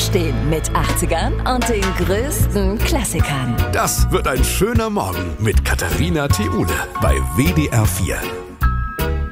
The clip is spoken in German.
Aufstehen mit 80ern und den größten Klassikern. Das wird ein schöner Morgen mit Katharina Theule bei WDR 4.